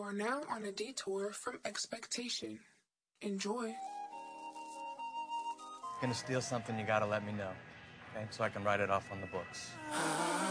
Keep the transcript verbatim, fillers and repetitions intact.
are now on a detour from expectation. Enjoy. Gonna steal something, you gotta let me know, okay? So I can write it off on the books.